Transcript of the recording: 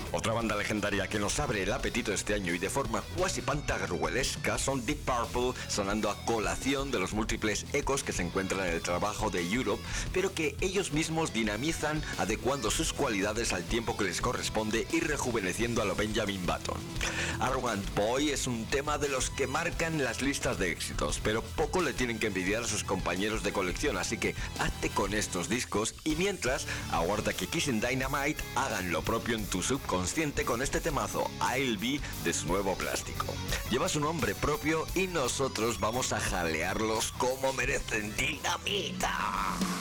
Otra banda legendaria que nos abre el apetito este año y de forma cuasi pantagruelesca son Deep Purple, sonando a colación de los múltiples ecos que se encuentran en el trabajo de Europe, pero que ellos mismos dinamizan adecuando sus cualidades al tiempo que les corresponde y rejuveneciendo a lo Benjamin Button. Arrogant Boy es un tema de los que marcan las listas de éxitos, pero poco le tienen que envidiar a sus compañeros de colección, así que hazte con estos discos y mientras aguarda que Kissing Dynamite hagan lo propio en tu subconsciente con este temazo I'll Be de su nuevo plástico. Lleva su nombre propio y nosotros vamos a jalearlos como merecen. Dinamita.